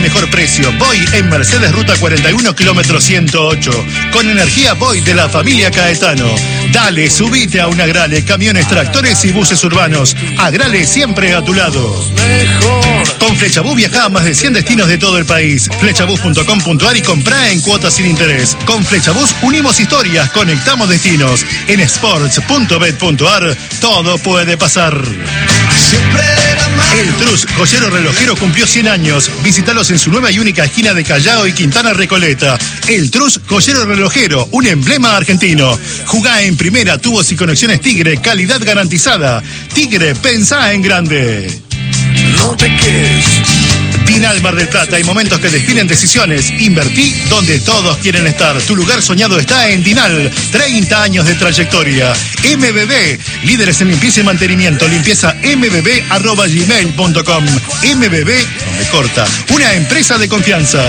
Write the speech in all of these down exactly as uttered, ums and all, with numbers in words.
al mejor precio. Boy en Mercedes Ruta cuarenta y uno, kilómetro ciento ocho. Con energía Boy de la familia Caetano. Dale, subite a un Agrale, camiones, tractores y buses urbanos. Agrale siempre a tu lado. Con Flechabús viajá a más de cien destinos de todo el país. Flechabús punto com punto ar y comprá en cuotas sin interés. Con Flechabús unimos historias, conectamos destinos. En sports punto bet punto ar todo puede pasar. El Trus, joyero relojero, cumplió cien años. Visítalos en su nueva y única esquina de Callao y Quintana Recoleta. El Trus, joyero relojero, un emblema argentino. Jugá en primera, tubos y conexiones Tigre, calidad garantizada. Tigre, pensá en grande. No te quedes. Dinal Mar del Plata, hay momentos que definen decisiones. Invertí donde todos quieren estar. Tu lugar soñado está en Dinal. treinta años de trayectoria. M B B, líderes en limpieza y mantenimiento. Limpieza m b b arroba gmail punto com. M B B, no me corta, una empresa de confianza.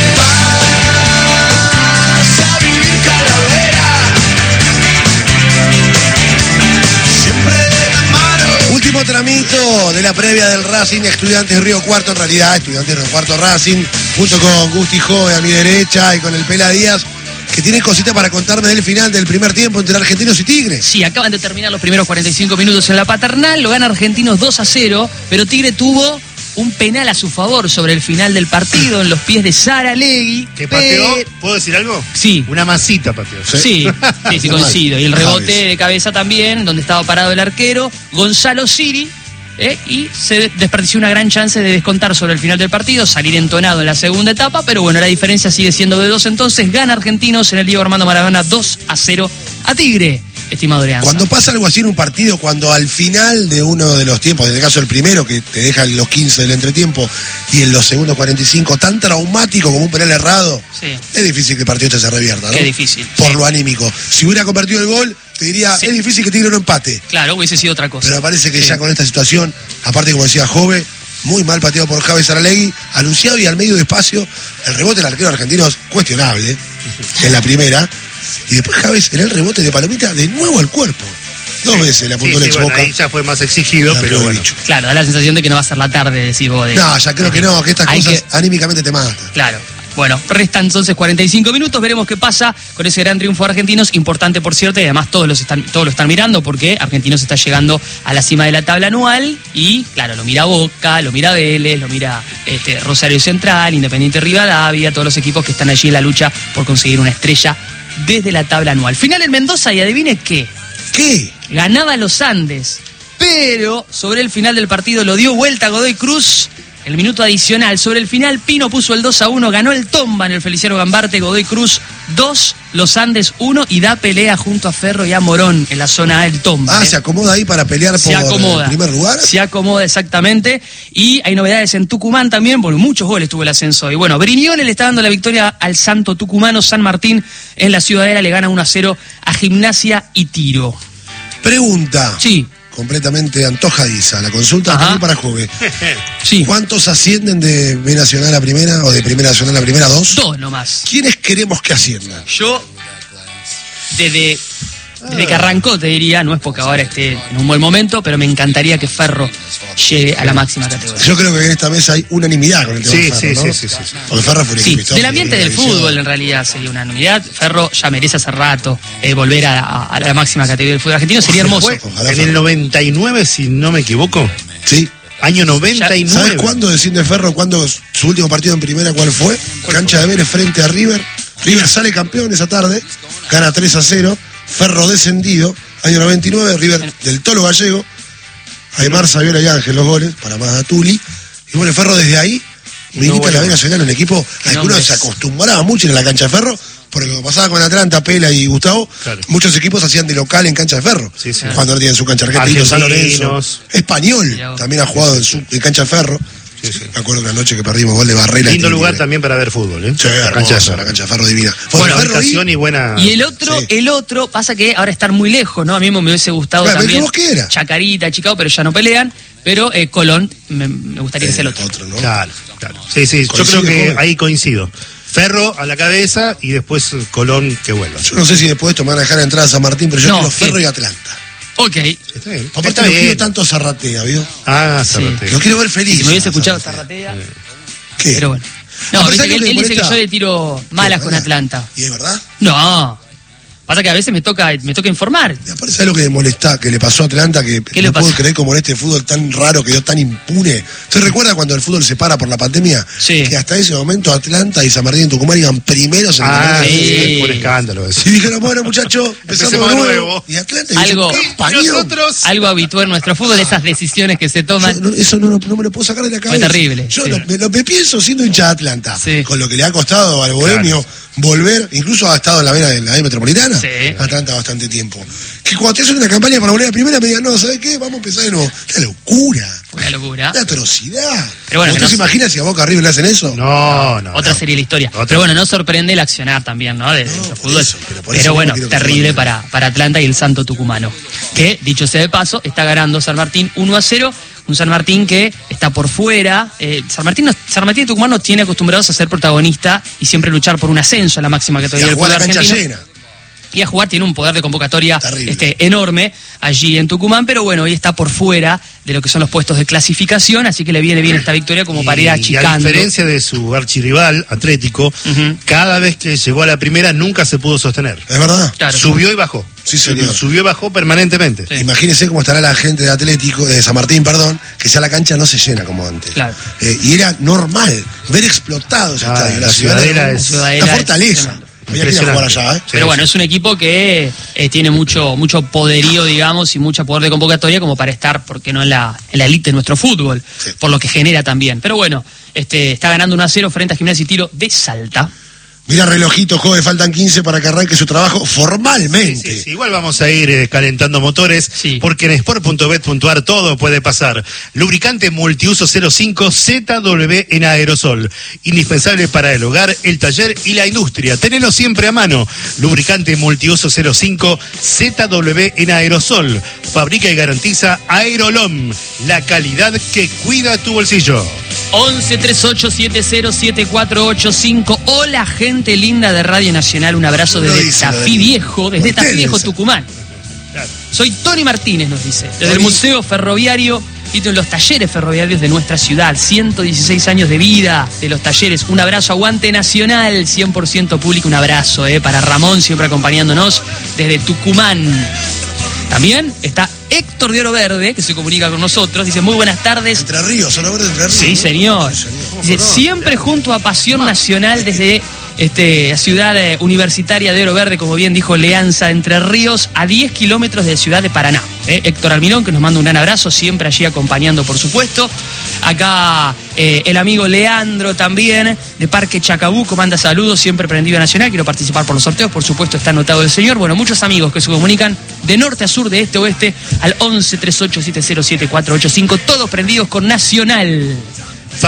Último tramito de la previa del Racing, Estudiantes de Río Cuarto, en realidad Estudiantes de Río Cuarto Racing, junto con Gusti Jove a mi derecha y con el Pela Díaz, que tiene cositas para contarme del final del primer tiempo entre Argentinos y Tigre. Sí, acaban de terminar los primeros cuarenta y cinco minutos en la Paternal, lo gana Argentinos dos a cero, pero Tigre tuvo un penal a su favor sobre el final del partido en los pies de Saralegui. ¿Qué pateó? ¿Puedo decir algo? Sí. Una masita pateó. Sí, sí, sí, sí, coincido. Y el rebote de cabeza también, donde estaba parado el arquero, Gonzalo Siri, eh, y se desperdició una gran chance de descontar sobre el final del partido, salir entonado en la segunda etapa, pero bueno, la diferencia sigue siendo de dos, entonces gana Argentinos en el Diego Armando Maradona dos a cero a Tigre. Estimado Leandro. Cuando pasa algo así en un partido, cuando al final de uno de los tiempos, en el caso del primero, que te deja en los quince del entretiempo, y en los segundos cuarenta y cinco, tan traumático como un penal errado, sí, es difícil que el partido se revierta, ¿no? Qué difícil. Por sí. lo anímico. Si hubiera convertido el gol, te diría, sí, es difícil que Tigre no empate. Claro, hubiese sido otra cosa. Pero parece que sí. ya con esta situación, aparte como decía Jove, muy mal pateado por Javi Saralegui, anunciado y al medio de espacio, el rebote del arquero argentino es cuestionable, en la primera, y después Javes en el rebote de Palomita de nuevo al cuerpo. Dos sí, veces le apuntó sí, el sí, ex Boca. Bueno, ahí ya fue más exigido, la pero bueno. Bicho. Claro, da la sensación de que no va a ser la tarde, decís vos. De... No, ya creo que no, que estas Hay cosas que... anímicamente te matan. Claro. Bueno, restan entonces cuarenta y cinco minutos, veremos qué pasa con ese gran triunfo de Argentinos, importante por cierto, y además todos, los están, todos lo están mirando porque Argentinos está llegando a la cima de la tabla anual y claro, lo mira Boca, lo mira Vélez, lo mira este, Rosario Central, Independiente Rivadavia, todos los equipos que están allí en la lucha por conseguir una estrella desde la tabla anual. Final en Mendoza y adivine qué. ¿Qué? Ganaba los Andes, pero sobre el final del partido lo dio vuelta Godoy Cruz. El minuto adicional, sobre el final Pino puso el dos a uno, ganó el Tomba en el Feliciano Gambarte, Godoy Cruz dos, Los Andes uno y da pelea junto a Ferro y a Morón en la zona A el Tomba. Ah, ¿eh? se acomoda ahí para pelear se por acomoda, el primer lugar. Se acomoda exactamente y hay novedades en Tucumán también, porque muchos goles tuvo el ascenso. Y bueno, Brignone le está dando la victoria al santo tucumano. San Martín en la Ciudadela le gana uno a cero a Gimnasia y Tiro. Pregunta. Sí. Completamente antojadiza. La consulta también para Jove. Sí. ¿Cuántos ascienden de B Nacional a primera o de Primera Nacional a primera? Dos. Dos nomás. ¿Quiénes queremos que asciendan? Yo, desde, desde que arrancó, te diría, no es porque ahora esté en un buen momento, pero me encantaría que Ferro llegue a la máxima categoría. Yo creo que en esta mesa hay unanimidad con el tema sí, de Ferro, sí, ¿no? sí, sí, sí. Porque Ferro fue un Sí, equipo del ambiente del histórico, fútbol en realidad sería una unanimidad. Ferro ya merece hace rato eh, volver a, a, a la máxima categoría del fútbol argentino, sería hermoso. Fue Ojalá en Ferro. el noventa y nueve, si no me equivoco. Sí. Año noventa y nueve. ¿Sabes cuándo desciende Ferro? ¿Cuándo su último partido en primera cuál fue? Cancha de Vélez frente a River. River sale campeón esa tarde, gana tres a cero. Ferro descendido, año noventa y nueve, River del Tolo Gallego. Aymar, Saviola y Ángel los goles, para más a Tuli. Y bueno, Ferro desde ahí milita no, bueno. la B Nacional, un equipo al que uno se acostumbraba mucho en la cancha de Ferro, porque como pasaba con Atlanta, Pela y Gustavo, claro, muchos equipos hacían de local en cancha de Ferro. Sí, sí. Cuando no tienen su cancha. Argentino, San Lorenzo. Español también ha jugado en, su, en cancha de Ferro. Sí, sí. Me acuerdo una noche que perdimos gol de Barrera. Lindo lugar también para ver fútbol, ¿eh? Sí, la cancha de Ferro. La cancha de Ferro divina. Buena ubicación y buena. Y el otro, sí. el otro, pasa que ahora están muy lejos, ¿no? A mí me hubiese gustado claro, también. ¿Qué era? Chacarita, Chicago, pero ya no pelean. Pero eh, Colón, me, me gustaría eh, que sea el otro. otro ¿no? Claro, claro. Sí, sí, yo creo que joven. Ahí coincido. Ferro a la cabeza y después Colón que vuelva. Yo no sé si después de esto me van a dejar entrar a San Martín, pero yo no, quiero Ferro sí. y Atlanta. Ok. Está bien. Aparte no quiero tanto Zarratea, ¿vio? Ah, Zarratea. Sí. Lo quiero ver feliz. Si me hubiese escuchado Zarratea. ¿Qué? Pero bueno. No, Aparte, viste que ¿sabes él, lo que él me dice que molesta? yo le tiro malas ¿Qué, con verdad? Atlanta. ¿Y es verdad? No. Pasa que a veces me toca, me toca informar. Y aparte, ¿sabes lo que me molesta? Que le pasó a Atlanta, que ¿Qué no le puedo pasó? creer como en este fútbol tan raro, quedó tan impune. ¿Usted recuerda cuando el fútbol se para por la pandemia? Sí. Que hasta ese momento Atlanta y San Martín en Tucumán iban primeros en el Ah, campeonato. sí. sí, por escándalo eso. Y dijeron, bueno, muchachos, empezamos Empecemos de de nuevo. nuevo. Y Atlanta dice, Algo- "¿Qué Y español?". nosotros... Algo habitual en nuestro fútbol, esas decisiones que se Yo toman. no- eso no, no me lo puedo sacar de la cabeza. terrible, Yo sí. lo, me, lo- me pienso siendo hincha de Atlanta. Sí. Con lo que le ha costado al bohemio volver, incluso ha estado en la vena de la B metropolitana. Sí. Atlanta bastante tiempo. Que cuando te hacen una campaña para volver a primera me digan, no, ¿sabes qué? Vamos a empezar de nuevo. Una locura. Una locura. Una atrocidad. Pero bueno, ¿Usted que no- se imagina si a Boca River le hacen eso? No, no. Otra no. serie de la historia. Otra. Pero bueno, no sorprende el accionar también, ¿no? De, de No, nuestro por fútbol. eso, pero por Pero eso bueno, mismo quiero que terrible se para, para Atlanta y el Santo Tucumano. Que, dicho sea de paso, está ganando San Martín uno a cero. Un San Martín que está por fuera. Eh, San Martín no- San Martín y Tucumán nos tiene acostumbrados a ser protagonista y siempre luchar por un ascenso a la máxima Y categoría a del jugar fútbol la cancha argentino. llena. Y a jugar tiene un poder de convocatoria Terrible. este, enorme allí en Tucumán, pero bueno, hoy está por fuera de lo que son los puestos de clasificación, así que le viene bien esta victoria como para ir Y- y a achicando. diferencia de su archirrival, Atlético, Ujú. cada vez que llegó a la primera nunca se pudo sostener. ¿Es verdad? Claro. Subió y bajó. Sí, señor. Subió y bajó permanentemente. Sí. Imagínese cómo estará la gente de Atlético, de San Martín, perdón, que ya la cancha no se llena como antes. Claro. Eh, y era normal ver explotado ese Ah, estadio. la Ciudadela Ciudadela es es- Ciudadela una es fortaleza. tremendo. Había que ir a jugar allá, ¿eh? Pero bueno, es un equipo que eh, tiene mucho mucho poderío, digamos, y mucho poder de convocatoria como para estar, ¿por qué no?, en la, en la elite de nuestro fútbol, Sí. por lo que genera también. Pero bueno, este está ganando uno a cero frente a Gimnasia y Tiro de Salta. Mira relojito, joven, faltan quince para que arranque su trabajo formalmente. Sí, sí, igual vamos a ir eh, calentando motores, Sí. porque en sport punto bet punto a r todo puede pasar. Lubricante multiuso cero cinco Z W en aerosol. Indispensable para el hogar, el taller y la industria. Tenelo siempre a mano. Lubricante multiuso cero cinco Z W en aerosol. Fabrica y garantiza Aerolom. La calidad que cuida tu bolsillo. once treinta y ocho setenta siete cuatro ocho cinco. Hola, gente linda de Radio Nacional. Un abrazo Lo desde dice, lo Tafí dice. Viejo, desde Ustedes. Tafí Viejo, Tucumán. Soy Tony Martínez, nos dice, desde el Tony. Museo Ferroviario y de los talleres ferroviarios de nuestra ciudad. ciento dieciséis años de vida de los talleres. Un abrazo, aguante nacional, cien por ciento público. Un abrazo eh, para Ramón, siempre acompañándonos desde Tucumán. También está Héctor de Oro Verde, que se comunica con nosotros. Dice, muy buenas tardes. Entre Ríos, ¿son de Entre Ríos? Sí, señor. Sí, señor. Dice, siempre junto a Pasión Nacional desde este, la ciudad eh, universitaria de Oro Verde, como bien dijo Leanza, Entre Ríos, a diez kilómetros de Ciudad de Paraná. Eh, Héctor Almirón, que nos manda un gran abrazo, siempre allí acompañando, por supuesto. Acá eh, el amigo Leandro también, de Parque Chacabuco, manda saludos, siempre prendido a Nacional. Quiero participar por los sorteos, por supuesto, está anotado el señor. Bueno, muchos amigos que se comunican de norte a sur, de este a oeste, al once treinta y ocho setenta siete cuatro ocho cinco, todos prendidos con Nacional.